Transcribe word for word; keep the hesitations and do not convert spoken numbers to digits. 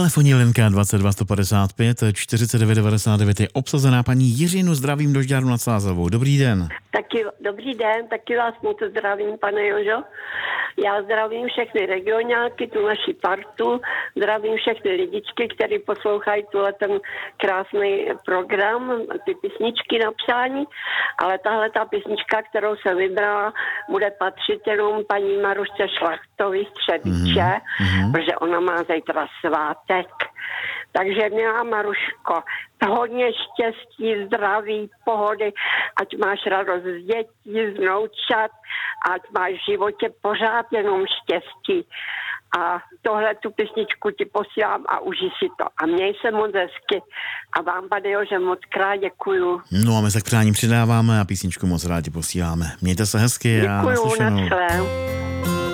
Telefonní linka dvacet dva sto padesát pět čtyřicet devět devadesát devět je obsazená. Paní Jiřinu zdravím do Žďáru nad Sázavou. Dobrý den. Taky, dobrý den, taky vás moc zdravím, pane Jožo. Já zdravím všechny regionáky, tu naši partu, zdravím všechny lidičky, kteří poslouchají tuhle ten krásný program, ty písničky na přání, ale tahle ta písnička, kterou jsem vybrala, bude patřit jenom paní Marušce Šlachtový z Třebíče, mm-hmm. protože ona má zítra svátek. Takže milá Maruško, hodně štěstí, zdraví, pohody, ať máš radost z dětí, z vnoučat, ať máš v životě pořád jenom štěstí. A tohle tu písničku ti posílám a užij si to. A měj se moc hezky. A vám, pane Jože, moc krát děkuju. No a my se k přání přidáváme a písničku moc rádi posíláme. Mějte se hezky a naslyšenou. Děkuju, na